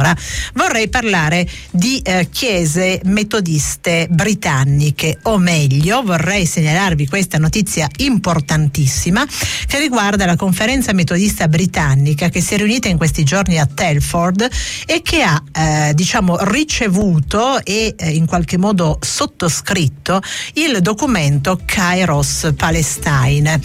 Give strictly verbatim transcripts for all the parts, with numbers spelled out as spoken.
Allora, vorrei parlare di eh, chiese metodiste britanniche, o meglio, vorrei segnalarvi questa notizia importantissima che riguarda la conferenza metodista britannica che si è riunita in questi giorni a Telford e che ha eh, diciamo ricevuto e eh, in qualche modo sottoscritto il documento Kairos Palestine.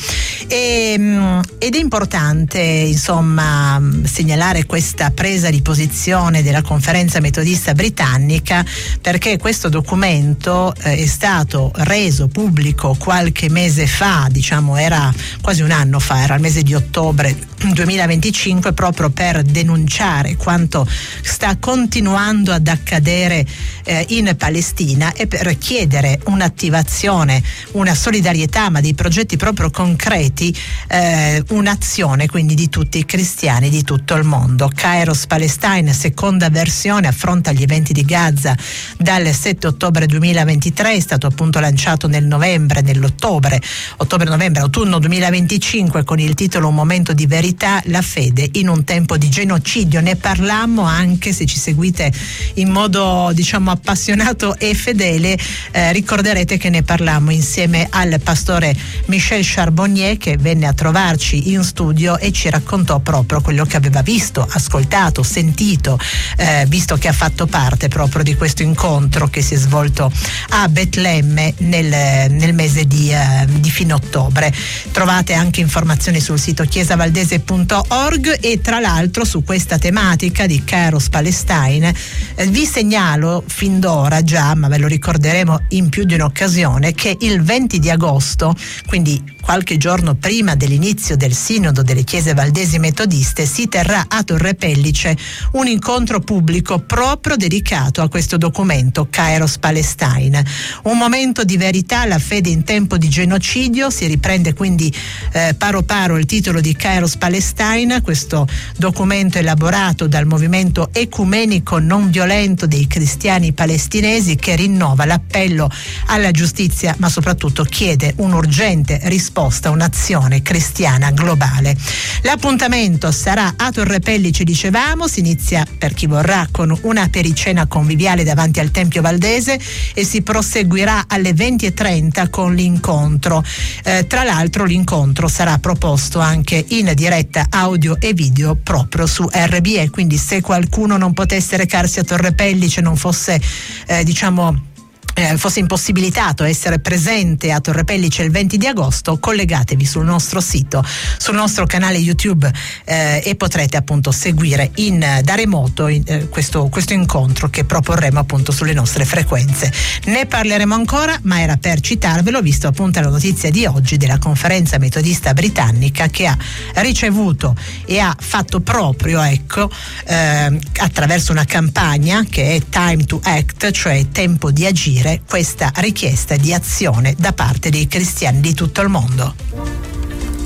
E, mh, ed è importante insomma segnalare questa presa di posizione della conferenza metodista britannica, perché questo documento eh, è stato reso pubblico qualche mese fa, diciamo era quasi un anno fa, era il mese di ottobre duemilaventicinque, proprio per denunciare quanto sta continuando ad accadere eh, in Palestina e per chiedere un'attivazione, una solidarietà, ma dei progetti proprio concreti, eh, un'azione quindi di tutti i cristiani di tutto il mondo. Kairos Palestine, seconda versione, affronta gli eventi di Gaza dal sette ottobre duemilaventitré, è stato appunto lanciato nel novembre, nell'ottobre, ottobre-novembre, autunno duemilaventicinque, con il titolo Un momento di verità, la fede in un tempo di genocidio. Ne parlammo anche, se ci seguite in modo diciamo appassionato e fedele, eh, ricorderete che ne parlammo insieme al pastore Michel Charbonnier, che venne a trovarci in studio e ci raccontò proprio quello che aveva visto, ascoltato, sentito, eh, visto che ha fatto parte proprio di questo incontro che si è svolto a Betlemme nel, nel mese di, eh, di fine ottobre. Trovate anche informazioni sul sito chiesavaldese punto org e tra l'altro su questa tematica di Kairos Palestine eh, vi segnalo fin d'ora già, ma ve lo ricorderemo in più di un'occasione, che il venti di agosto, quindi qualche giorno prima dell'inizio del Sinodo delle Chiese Valdesi Metodiste, si terrà a Torre Pellice un incontro pubblico proprio dedicato a questo documento Kairos Palestine. Un momento di verità, la fede in tempo di genocidio, si riprende quindi eh, paro paro il titolo di Kairos Palestine, questo documento elaborato dal movimento ecumenico non violento dei cristiani palestinesi, che rinnova l'appello alla giustizia, ma soprattutto chiede un'urgente risposta, un'azione cristiana globale. L'appuntamento sarà a Torre Pellice, dicevamo, si inizia per chi vorrà con una pericena conviviale davanti al Tempio Valdese e si proseguirà alle venti e trenta con l'incontro. Eh, tra l'altro l'incontro sarà proposto anche in diretta audio e video proprio su R B E, quindi se qualcuno non potesse recarsi a Torre Pellice, non fosse eh, diciamo Eh, fosse impossibilitato a essere presente a Torre Pellice il venti di agosto, collegatevi sul nostro sito, sul nostro canale YouTube eh, e potrete appunto seguire in, da remoto in, eh, questo, questo incontro che proporremo appunto sulle nostre frequenze. Ne parleremo ancora, ma era per citarvelo, visto appunto la notizia di oggi della conferenza metodista britannica, che ha ricevuto e ha fatto proprio, ecco, eh, attraverso una campagna che è Time to Act, cioè tempo di agire, questa richiesta di azione da parte dei cristiani di tutto il mondo.